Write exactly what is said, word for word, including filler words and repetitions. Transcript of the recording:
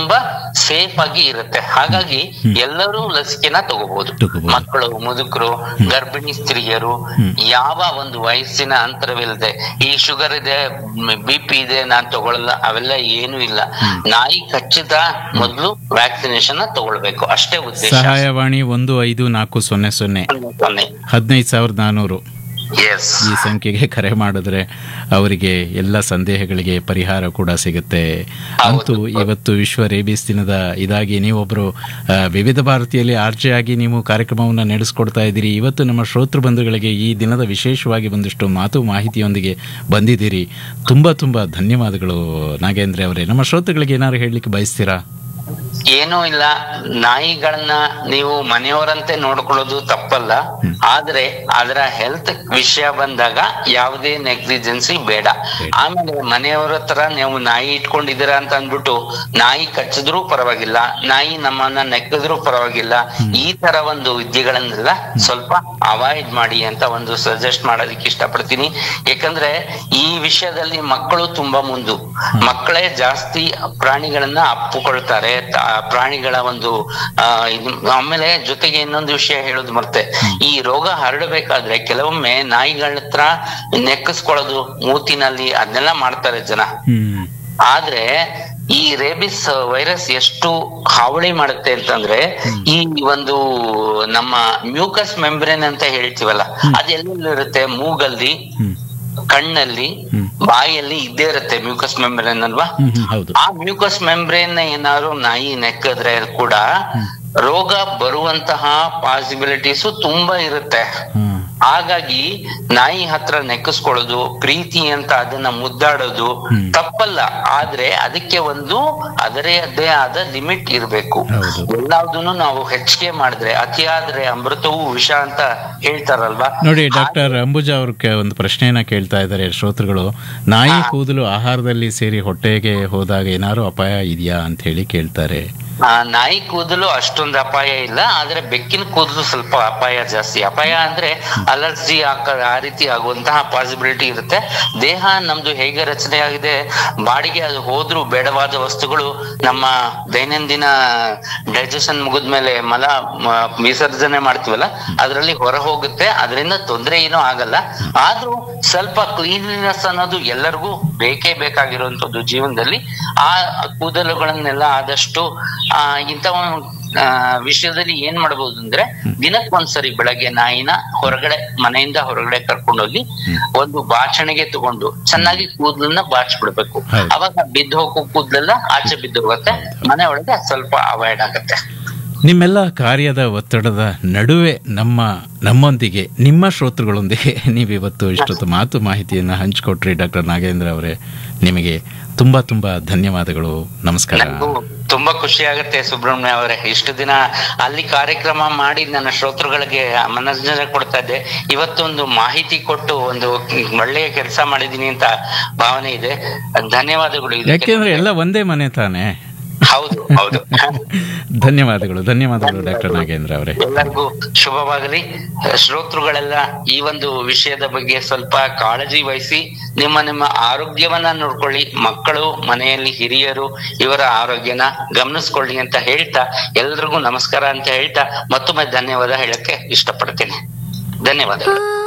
ತುಂಬಾ ಸೇಫ್ ಆಗಿ ಇರುತ್ತೆ. ಹಾಗಾಗಿ ಎಲ್ಲರೂ ಲಸಿಕೆನ ತಗೋಬಹುದು. ಮಕ್ಕಳು, ಮುದುಕರು, ಗರ್ಭಿಣಿ ಸ್ತ್ರೀಯರು, ಯಾವ ಒಂದು ವಯಸ್ಸಿನ ಅಂತರವಿಲ್ಲದೆ, ಈ ಶುಗರ್ ಇದೆ, ಬಿ ಪಿ ಇದೆ, ನಾನ್ ತಗೊಳ್ಳಲ್ಲ, ಅವೆಲ್ಲ ಏನು ಇಲ್ಲ. ನಾಯಿ ಕಚ್ಚಿದ ಮೊದಲು ವ್ಯಾಕ್ಸಿನೇಷನ್ ತಗೊಳ್ಬೇಕು, ಅಷ್ಟೇ ಉದ್ದೇಶ. ಸಹಾಯವಾಣಿ ಒಂದು ಐದು ನಾಲ್ಕು ಸೊನ್ನೆ ಸೊನ್ನೆ ಹದಿನೈದು ಸಾವಿರದ ನಾನೂರು ಈ ಸಂಖ್ಯೆಗೆ ಕರೆ ಮಾಡಿದ್ರೆ ಅವರಿಗೆ ಎಲ್ಲ ಸಂದೇಹಗಳಿಗೆ ಪರಿಹಾರ ಕೂಡ ಸಿಗುತ್ತೆ. ಅಂತೂ ಇವತ್ತು ವಿಶ್ವ ರೇಬಿಸ್ ದಿನದ ಇದಾಗಿ ನೀವೊಬ್ಬರು ವಿವಿಧ ಭಾರತೀಯಲ್ಲಿ ಆರ್ಜೆ ಆಗಿ ನೀವು ಕಾರ್ಯಕ್ರಮವನ್ನು ನಡೆಸ್ಕೊಡ್ತಾ ಇದ್ದೀರಿ. ಇವತ್ತು ನಮ್ಮ ಶ್ರೋತೃ ಬಂಧುಗಳಿಗೆ ಈ ದಿನದ ವಿಶೇಷವಾಗಿ ಒಂದಿಷ್ಟು ಮಾತು ಮಾಹಿತಿಯೊಂದಿಗೆ ಬಂದಿದ್ದೀರಿ. ತುಂಬ ತುಂಬ ಧನ್ಯವಾದಗಳು ನಾಗೇಂದ್ರ ಅವರೇ. ನಮ್ಮ ಶ್ರೋತೃಗಳಿಗೆ ಏನಾದ್ರು ಹೇಳಲಿಕ್ಕೆ ಬಯಸ್ತೀರಾ? ಏನೂ ಇಲ್ಲ, ನಾಯಿಗಳನ್ನ ನೀವು ಮನೆಯವರಂತೆ ನೋಡ್ಕೊಳ್ಳೋದು ತಪ್ಪಲ್ಲ. ಆದ್ರೆ ಅದರ ಹೆಲ್ತ್ ವಿಷಯ ಬಂದಾಗ ಯಾವುದೇ ನೆಗ್ಲಿಜೆನ್ಸಿ ಬೇಡ. ಆಮೇಲೆ ಮನೆಯವರ ಹತ್ರ ನೀವು ನಾಯಿ ಇಟ್ಕೊಂಡಿದ್ದೀರಾ ಅಂತ ಅಂದ್ಬಿಟ್ಟು ನಾಯಿ ಕಚ್ಚಿದ್ರು ಪರವಾಗಿಲ್ಲ, ನಾಯಿ ನಮ್ಮನ್ನ ನೆಕ್ಕಿದ್ರು ಪರವಾಗಿಲ್ಲ, ಈ ತರ ಒಂದು ವಿದ್ಯೆಗಳನ್ನೆಲ್ಲ ಸ್ವಲ್ಪ ಅವಾಯ್ಡ್ ಮಾಡಿ ಅಂತ ಒಂದು ಸಜೆಸ್ಟ್ ಮಾಡೋದಕ್ಕೆ ಇಷ್ಟಪಡ್ತೀನಿ. ಯಾಕಂದ್ರೆ ಈ ವಿಷಯದಲ್ಲಿ ಮಕ್ಕಳು ತುಂಬಾ ಮುಂದು, ಮಕ್ಕಳೇ ಜಾಸ್ತಿ ಪ್ರಾಣಿಗಳನ್ನ ಅಪ್ಪಿಕೊಳ್ತಾರೆ, ಪ್ರಾಣಿಗಳ ಒಂದು ಆ ಆಮೇಲೆ ಜೊತೆಗೆ ಇನ್ನೊಂದು ವಿಷಯ ಹೇಳೋದು ಮತ್ತೆ, ಈ ರೋಗ ಹರಡಬೇಕಾದ್ರೆ ಕೆಲವೊಮ್ಮೆ ನಾಯಿಗಳ ಹತ್ರ ನೆಕ್ಕಿಸ್ಕೊಳ್ಳೋದು, ಮೂತಿನಲ್ಲಿ ಅದನ್ನೆಲ್ಲ ಮಾಡ್ತಾರೆ ಜನ. ಆದ್ರೆ ಈ ರೇಬಿಸ್ ವೈರಸ್ ಎಷ್ಟು ಹಾವಳಿ ಮಾಡುತ್ತೆ ಅಂತಂದ್ರೆ, ಈ ಒಂದು ನಮ್ಮ ಮ್ಯೂಕಸ್ ಮೆಂಬ್ರೇನ್ ಅಂತ ಹೇಳ್ತೀವಲ್ಲ, ಅದೆಲ್ಲಿರುತ್ತೆ, ಮೂಗಲ್ಲಿ, ಕಣ್ಣಲ್ಲಿ, ಬಾಯಲ್ಲಿ ಇದ್ದೇ ಇರುತ್ತೆ ಮ್ಯೂಕಸ್ ಮೆಂಬ್ರೇನ್ ಅಲ್ವಾ. ಆ ಮ್ಯೂಕಸ್ ಮೆಂಬ್ರೇನ್ ಏನಾದ್ರು ನಾಯಿ ನೆಕ್ಕಿದ್ರೆ ಕೂಡ ರೋಗ ಬರುವಂತಹ ಪಾಸಿಬಿಲಿಟೀಸು ತುಂಬಾ ಇರುತ್ತೆ. ಹಾಗಾಗಿ ನಾಯಿ ಹತ್ರ ನೆಕ್ಕಿಸ್ಕೊಳ್ಳೋದು, ಪ್ರೀತಿ ಅಂತ ಅದನ್ನ ಮುದ್ದಾಡೋದು ತಪ್ಪಲ್ಲ. ಆದ್ರೆ ಅದಕ್ಕೆ ಒಂದು ಅದರದೇ ಆದ ಲಿಮಿಟ್ ಇರ್ಬೇಕು. ಎಲ್ಲಾವ್ದನ್ನು ನಾವು ಹೆಚ್ಚಿಗೆ ಮಾಡಿದ್ರೆ, ಅತಿಯಾದ್ರೆ ಅಮೃತವು ವಿಷ ಅಂತ ಹೇಳ್ತಾರಲ್ವಾ. ನೋಡಿ, ಡಾಕ್ಟರ್ ಅಂಬುಜಾ ಅವ್ರ ಒಂದು ಪ್ರಶ್ನೆಯನ್ನ ಕೇಳ್ತಾ ಇದ್ದಾರೆ ಶ್ರೋತೃಗಳು. ನಾಯಿ ಕೂದಲು ಆಹಾರದಲ್ಲಿ ಸೇರಿ ಹೊಟ್ಟೆಗೆ ಹೋದಾಗ ಏನಾದ್ರು ಅಪಾಯ ಇದೆಯಾ ಅಂತ ಹೇಳಿ ಕೇಳ್ತಾರೆ. ಆ ನಾಯಿ ಕೂದಲು ಅಷ್ಟೊಂದು ಅಪಾಯ ಇಲ್ಲ, ಆದ್ರೆ ಬೆಕ್ಕಿನ ಕೂದಲು ಸ್ವಲ್ಪ ಅಪಾಯ ಜಾಸ್ತಿ. ಅಪಾಯ ಅಂದ್ರೆ ಅಲರ್ಜಿ ಆಕ ಆ ರೀತಿ ಆಗುವಂತಹ ಪಾಸಿಬಿಲಿಟಿ ಇರುತ್ತೆ. ದೇಹ ನಮ್ದು ಹೇಗೆ ರಚನೆ ಆಗಿದೆ, ಬಾಡಿಗೆ ಅದು ಹೋದ್ರು ಬೇಡವಾದ ವಸ್ತುಗಳು ನಮ್ಮ ದೈನಂದಿನ ಡೈಜೆಷನ್ ಮುಗಿದ್ಮೇಲೆ ಮಲ ವಿಸರ್ಜನೆ ಮಾಡ್ತೀವಲ್ಲ, ಅದರಲ್ಲಿ ಹೊರ ಹೋಗುತ್ತೆ. ಅದರಿಂದ ತೊಂದರೆ ಏನೂ ಆಗಲ್ಲ. ಆದ್ರೂ ಸ್ವಲ್ಪ ಕ್ಲೀನ್ಲಿನೆಸ್ ಅನ್ನೋದು ಎಲ್ಲರಿಗೂ ಬೇಕೇ ಬೇಕಾಗಿರುವಂತದ್ದು ಜೀವನದಲ್ಲಿ. ಆ ಕೂದಲುಗಳನ್ನೆಲ್ಲ ಆದಷ್ಟು ಆ ಇಂಥ ವಿಷಯದಲ್ಲಿ ಏನ್ ಮಾಡಬಹುದು ಅಂದ್ರೆ, ದಿನಕ್ಕೊಂದ್ಸರಿ ಬೆಳಗ್ಗೆ ನಾಯಿನ ಹೊರಗಡೆ, ಮನೆಯಿಂದ ಹೊರಗಡೆ ಕರ್ಕೊಂಡೋಗಿ ಒಂದು ಬಾಚಣಿಗೆ ತಗೊಂಡು ಚೆನ್ನಾಗಿ ಕೂದಲನ್ನ ಬಾಚ್ಬಿಡ್ಬೇಕು. ಅವಾಗ ಬಿದ್ದು ಹೋಗೋ ಕೂದಲೆಲ್ಲ ಆಚೆ ಬಿದ್ದು ಹೋಗುತ್ತೆ, ಮನೆ ಒಳಗೆ ಸ್ವಲ್ಪ ಅವಾಯ್ಡ್ ಆಗತ್ತೆ. ನಿಮ್ಮೆಲ್ಲ ಕಾರ್ಯದ ಒತ್ತಡದ ನಡುವೆ ನಮ್ಮ ನಮ್ಮೊಂದಿಗೆ, ನಿಮ್ಮ ಶ್ರೋತೃಗಳೊಂದಿಗೆ ನೀವಿವತ್ತು ಇಷ್ಟೊತ್ತು ಮಾತು ಮಾಹಿತಿಯನ್ನು ಹಂಚಿಕೊಟ್ರಿ ಡಾಕ್ಟರ್ ನಾಗೇಂದ್ರ ಅವರೇ. ನಿಮಗೆ ತುಂಬಾ ತುಂಬಾ ಧನ್ಯವಾದಗಳು. ನಮಸ್ಕಾರ. ತುಂಬಾ ಖುಷಿ ಆಗುತ್ತೆ ಸುಬ್ರಹ್ಮಣ್ಯ ಅವರೇ. ಇಷ್ಟು ದಿನ ಅಲ್ಲಿ ಕಾರ್ಯಕ್ರಮ ಮಾಡಿ ನನ್ನ ಶ್ರೋತೃಗಳಿಗೆ ಮನರಂಜನೆ ಕೊಡ್ತಾ ಇದ್ದೆ. ಇವತ್ತೊಂದು ಮಾಹಿತಿ ಕೊಟ್ಟು ಒಂದು ಒಳ್ಳೆಯ ಕೆಲಸ ಮಾಡಿದೀನಿ ಅಂತ ಭಾವನೆ ಇದೆ. ಧನ್ಯವಾದಗಳು. ಯಾಕೆಂದ್ರೆ ಎಲ್ಲ ಒಂದೇ ಮನೆ ತಾನೆ. ಹೌದು ಹೌದು. ಧನ್ಯವಾದಗಳು ಧನ್ಯವಾದಗಳು ಡಾಕ್ಟರ್ ನಾಗೇಂದ್ರ ಅವರೇ. ಎಲ್ಲರಿಗೂ ಶುಭವಾಗಲಿ. ಶ್ರೋತೃಗಳೆಲ್ಲ ಈ ಒಂದು ವಿಷಯದ ಬಗ್ಗೆ ಸ್ವಲ್ಪ ಕಾಳಜಿ ವಹಿಸಿ ನಿಮ್ಮ ನಿಮ್ಮ ಆರೋಗ್ಯವನ್ನ ನೋಡ್ಕೊಳ್ಳಿ. ಮಕ್ಕಳು, ಮನೆಯಲ್ಲಿ ಹಿರಿಯರು, ಇವರ ಆರೋಗ್ಯನ ಗಮನಿಸ್ಕೊಳ್ಳಿ ಅಂತ ಹೇಳ್ತಾ ಎಲ್ರಿಗೂ ನಮಸ್ಕಾರ ಅಂತ ಹೇಳ್ತಾ ಮತ್ತೊಮ್ಮೆ ಧನ್ಯವಾದ ಹೇಳಕ್ಕೆ ಇಷ್ಟಪಡ್ತೇನೆ. ಧನ್ಯವಾದಗಳು.